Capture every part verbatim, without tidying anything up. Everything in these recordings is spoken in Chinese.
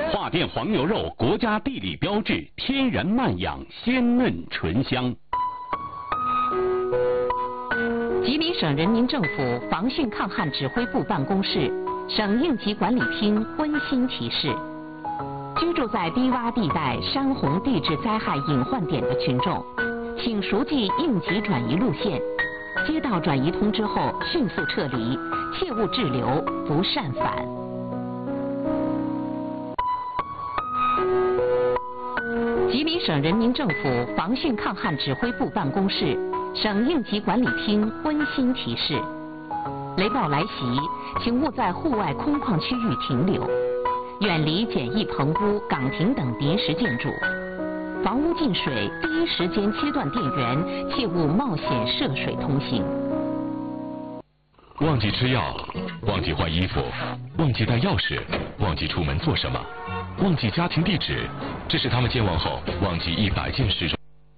华甸黄牛肉国家地理标志，天然慢养，鲜嫩醇香。 吉林省人民政府防汛抗旱指挥部办公室、省应急管理厅温馨提示：居住在低洼地带、山洪地质灾害隐患点的群众，请熟记应急转移路线，接到转移通知后迅速撤离，切勿滞留，不擅返。吉林省人民政府防汛抗旱指挥部办公室、省应急管理厅温馨提示：雷暴来袭，请勿在户外空旷区域停留，远离简易棚屋、岗亭等临时建筑。房屋进水，第一时间切断电源，切勿冒险涉水通行。 忘记吃药，忘记换衣服，忘记带钥匙，忘记出门做什么，忘记家庭地址，这是他们健忘后忘记一百件事中。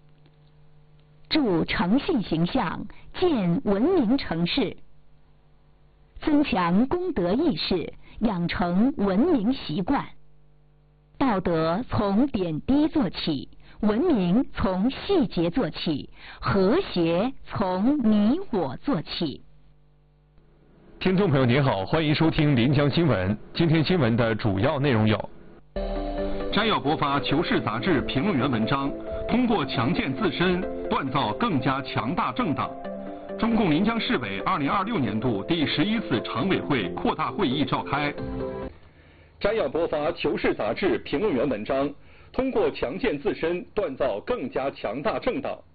助诚信形象，建文明城市，增强公德意识，养成文明习惯。道德从点滴做起，文明从细节做起，和谐从你我做起。 听众朋友您好，欢迎收听临江新闻。今天新闻的主要内容有： 摘要播发《求是》杂志评论员文章，通过强健自身，锻造更加强大政党。中共临江市委二零二六年度第十一次常委会扩大会议召开。摘要播发《求是》杂志评论员文章，通过强健自身，锻造更加强大政党。